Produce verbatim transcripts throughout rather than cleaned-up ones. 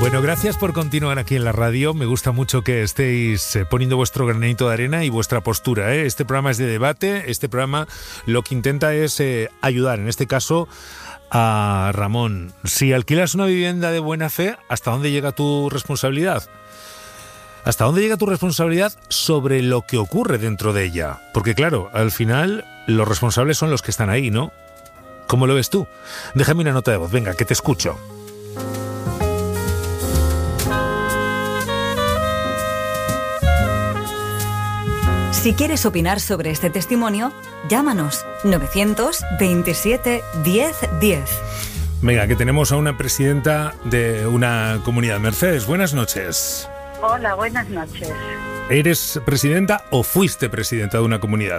Bueno, gracias por continuar aquí en la radio. Me gusta mucho que estéis eh, poniendo vuestro granito de arena y vuestra postura, ¿eh? Este programa es de debate. Este programa lo que intenta es eh, ayudar, en este caso, a Ramón. Si alquilas una vivienda de buena fe, ¿hasta dónde llega tu responsabilidad? ¿Hasta dónde llega tu responsabilidad sobre lo que ocurre dentro de ella? Porque claro, al final los responsables son los que están ahí, ¿no? ¿Cómo lo ves tú? Déjame una nota de voz, venga, que te escucho. Si quieres opinar sobre este testimonio, llámanos novecientos veintisiete diez diez. Venga, que tenemos a una presidenta de una comunidad. Mercedes, buenas noches. Hola, buenas noches. ¿Eres presidenta o fuiste presidenta de una comunidad?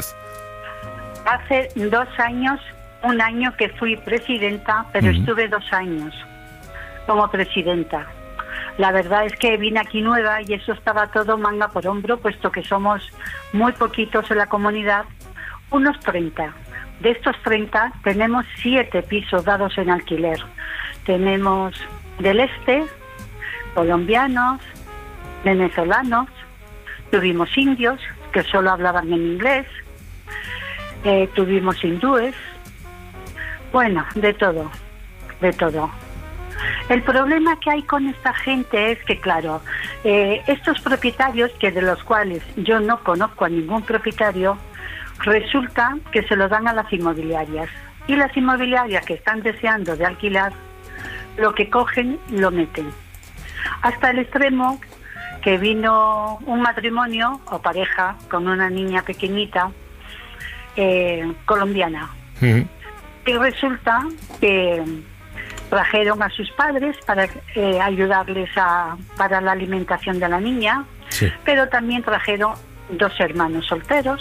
Hace dos años, un año que fui presidenta, pero uh-huh. estuve dos años como presidenta. La verdad es que vine aquí nueva y eso estaba todo manga por hombro, puesto que somos muy poquitos en la comunidad, unos treinta. De estos treinta tenemos siete pisos dados en alquiler. Tenemos del este, colombianos, venezolanos, tuvimos indios que solo hablaban en inglés, eh, tuvimos hindúes, bueno, de todo, de todo. El problema que hay con esta gente es que, claro, eh, estos propietarios, que de los cuales yo no conozco a ningún propietario, resulta que se lo dan a las inmobiliarias. Y las inmobiliarias que están deseando de alquilar, lo que cogen, lo meten. Hasta el extremo que vino un matrimonio o pareja con una niña pequeñita eh, colombiana. Uh-huh. Y resulta que trajeron a sus padres para eh, ayudarles a, para la alimentación de la niña, sí. Pero también trajeron dos hermanos solteros.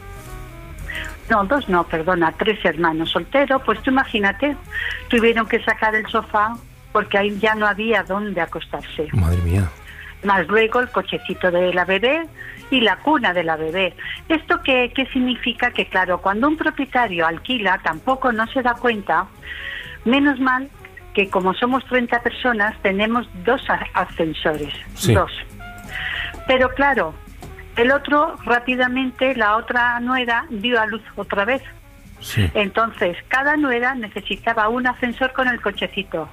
No, dos no, perdona, tres hermanos solteros. Pues tú imagínate, tuvieron que sacar el sofá porque ahí ya no había dónde acostarse. Madre mía. Más luego el cochecito de la bebé y la cuna de la bebé. ¿Esto qué, qué significa? Que claro, cuando un propietario alquila tampoco no se da cuenta, menos mal que como somos treinta personas tenemos dos ascensores, sí. dos. Pero claro, el otro rápidamente, la otra nuera dio a luz otra vez. Sí. Entonces, cada nuera necesitaba un ascensor con el cochecito.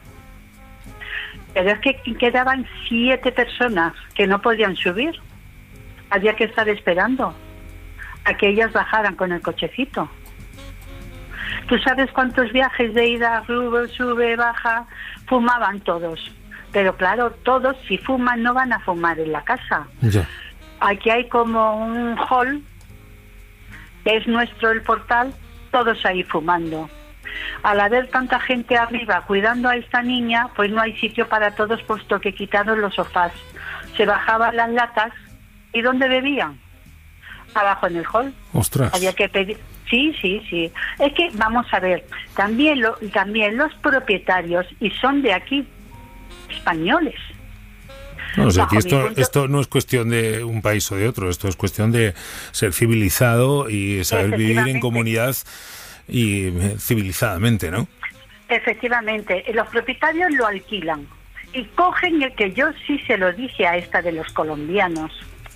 Pero es que quedaban siete personas que no podían subir. Había que estar esperando a que ellas bajaran con el cochecito. ¿Tú sabes cuántos viajes de ida, sube, sube, baja? Fumaban todos. Pero claro, todos si fuman no van a fumar en la casa. Ya. Aquí hay como un hall, que es nuestro el portal, todos ahí fumando. Al haber tanta gente arriba cuidando a esta niña, pues no hay sitio para todos, puesto que quitaron los sofás. Se bajaban las latas, ¿y dónde bebían? Abajo en el hall. ¡Ostras! Había que pedir... Sí, sí, sí. Es que, vamos a ver, también, lo, también los propietarios, y son de aquí, españoles. No, o sea, aquí esto, punto... esto no es cuestión de un país o de otro, esto es cuestión de ser civilizado y saber vivir en comunidad y civilizadamente, ¿no? Efectivamente, los propietarios lo alquilan y cogen el que yo sí se lo dije a esta de los colombianos.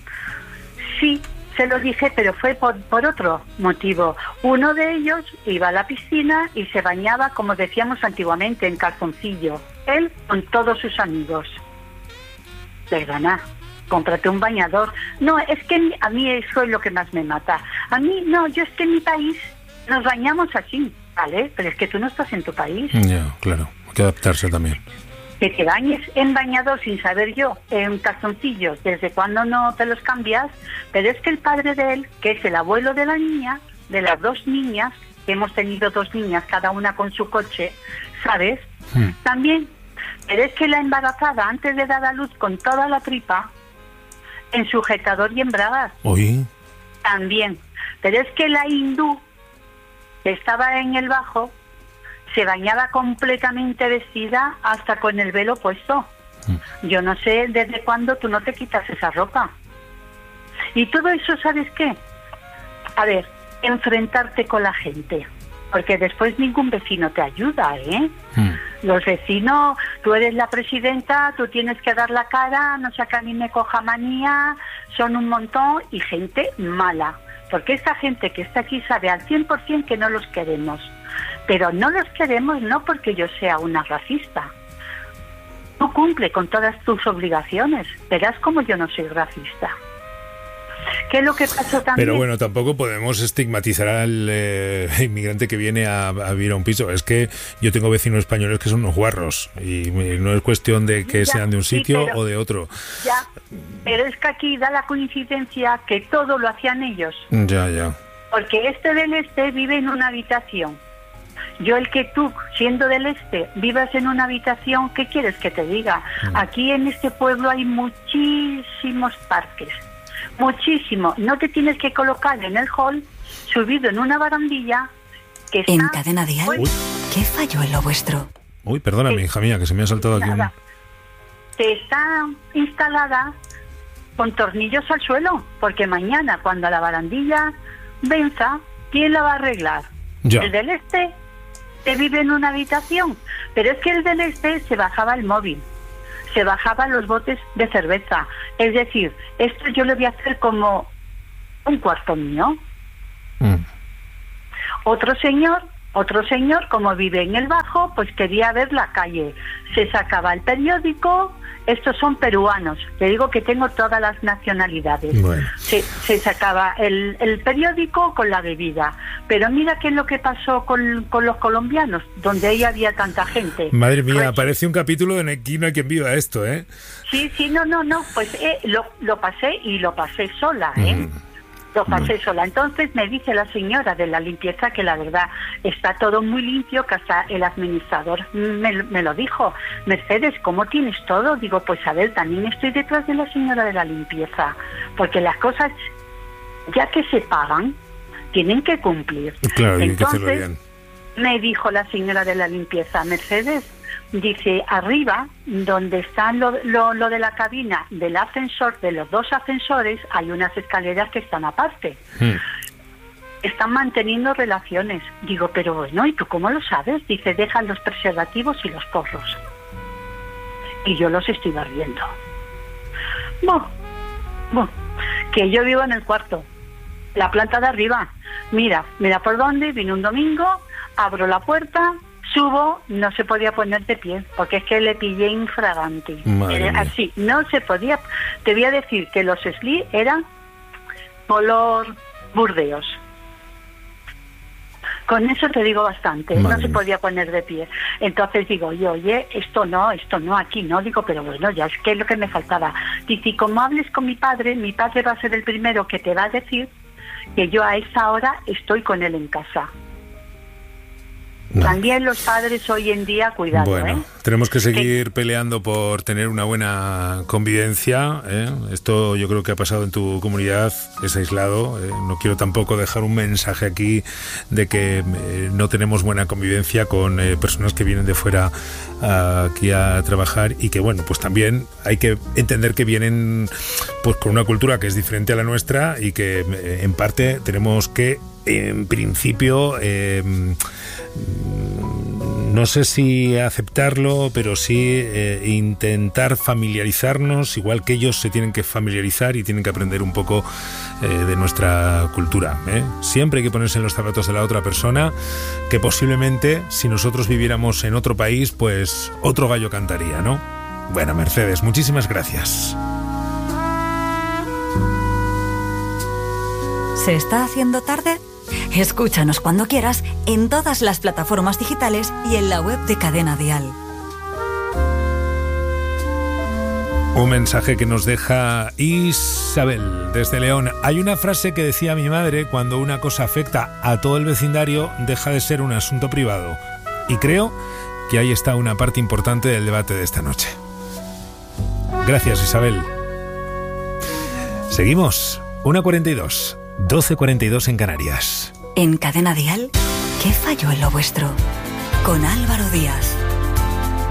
Sí, se lo dije, pero fue por, por otro motivo. Uno de ellos iba a la piscina y se bañaba, como decíamos antiguamente, en calzoncillo. Él con todos sus amigos. Perdona, cómprate un bañador. No, es que a mí eso es lo que más me mata. A mí, no, yo es que en mi país nos bañamos así, ¿vale? Pero es que tú no estás en tu país. Ya, claro, hay que adaptarse también. Que te bañes en bañador sin saber yo, en calzoncillos, desde cuando no te los cambias, pero es que el padre de él, que es el abuelo de la niña, de las dos niñas, que hemos tenido dos niñas, cada una con su coche, ¿sabes? Hmm. También, pero es que la embarazada, antes de dar a luz con toda la tripa, en sujetador y en bragas. ¿Oí? También, pero es que la hindú, que estaba en el bajo, se bañaba completamente vestida hasta con el velo puesto. Mm. Yo no sé desde cuándo tú no te quitas esa ropa. Y todo eso, ¿sabes qué? A ver, enfrentarte con la gente. porque después ningún vecino te ayuda, ¿eh? Mm. Los vecinos, tú eres la presidenta, tú tienes que dar la cara, no sea que a mí me coja manía, son un montón y gente mala. Porque esta gente que está aquí sabe al cien por ciento que no los queremos. Pero no los queremos no porque yo sea una racista. Tú cumple con todas tus obligaciones. Verás como yo no soy racista. ¿Qué es lo que pasó también? Pero bueno, tampoco podemos estigmatizar al eh, inmigrante que viene a, a vivir a un piso. Es que yo tengo vecinos españoles que son unos guarros y no es cuestión de que Ya, sean de un sitio sí, pero, o de otro. Ya, pero es que aquí da la coincidencia que todo lo hacían ellos. Ya, ya. Porque este del este vive en una habitación. Yo el que tú, siendo del este, vivas en una habitación, ¿qué quieres que te diga? Mm. Aquí en este pueblo hay muchísimos parques. Muchísimo. No te tienes que colocar en el hall, subido en una barandilla que está... En Cadena Dial, Uy. ¿qué falló en lo vuestro? Uy, perdóname, Sí. hija mía, que se me ha saltado aquí un... Nada. Te está instalada con tornillos al suelo, porque mañana cuando la barandilla venza, ¿quién la va a arreglar? Ya. El del este te vive en una habitación, pero es que el del este se bajaba el móvil, se bajaban los botes de cerveza. Es decir, esto yo lo voy a hacer como un cuarto mío. Mm. Otro señor, otro señor, como vive en el bajo, pues quería ver la calle. Se sacaba el periódico. Estos son peruanos. Te digo que tengo todas las nacionalidades. Bueno. Se, se sacaba el, el periódico con la bebida. Pero mira qué es lo que pasó con, con los colombianos, donde ahí había tanta gente. Madre mía, Pues, parece un capítulo de Aquí no hay quien viva esto, ¿eh? Sí, sí, no, no, no, pues eh, lo, lo pasé y lo pasé sola, ¿eh? Mm. Lo pasé sola. Entonces me dice la señora de la limpieza que la verdad está todo muy limpio, que hasta el administrador me, me lo dijo. Mercedes, ¿cómo tienes todo? Digo, pues a ver, también estoy detrás de la señora de la limpieza, porque las cosas, ya que se pagan, tienen que cumplir. Claro, hay que hacerlo Entonces, bien. me dijo la señora de la limpieza, Mercedes, dice, arriba, donde está lo, lo, lo de la cabina del ascensor, de los dos ascensores, hay unas escaleras que están aparte. Mm. Están manteniendo relaciones. Digo, pero bueno, ¿y tú cómo lo sabes? Dice, dejan los preservativos y los porros. Y yo los estoy barriendo. Bueno, bueno, que yo vivo en el cuarto, la planta de arriba. Mira, mira por dónde, vine un domingo, abro la puerta, subo, no se podía poner de pie, porque es que le pillé infragante. Madre Era mía. así, no se podía. Te voy a decir que los Sli eran color burdeos. Con eso te digo bastante, Madre no se mía. podía poner de pie. Entonces digo, yo, oye, esto no, esto no, aquí no. Digo, pero bueno, ya es que es lo que me faltaba. Dice, y como hables con mi padre, mi padre va a ser el primero que te va a decir que yo a esa hora estoy con él en casa. No. También los padres hoy en día, cuidado, Bueno, ¿eh? tenemos que seguir peleando por tener una buena convivencia, ¿eh? Esto yo creo que ha pasado en tu comunidad, es aislado. ¿eh? No quiero tampoco dejar un mensaje aquí de que eh, no tenemos buena convivencia con eh, personas que vienen de fuera a, aquí a trabajar y que, bueno, pues también hay que entender que vienen pues con una cultura que es diferente a la nuestra y que eh, en parte tenemos que, en principio, eh, no sé si aceptarlo, pero sí eh, intentar familiarizarnos, igual que ellos se tienen que familiarizar y tienen que aprender un poco eh, de nuestra cultura. ¿eh? Siempre hay que ponerse en los zapatos de la otra persona, que posiblemente si nosotros viviéramos en otro país, pues otro gallo cantaría, ¿no? Bueno, Mercedes, muchísimas gracias. ¿Se está haciendo tarde? Escúchanos cuando quieras en todas las plataformas digitales y en la web de Cadena Dial. Un mensaje que nos deja Isabel desde León. Hay una frase que decía mi madre: cuando una cosa afecta a todo el vecindario, deja de ser un asunto privado. Y creo que ahí está una parte importante del debate de esta noche. Gracias, Isabel. Seguimos. una cuarenta y dos. doce cuarenta y dos en Canarias. En Cadena Dial, ¿qué falló en lo vuestro? Con Álvaro Díaz.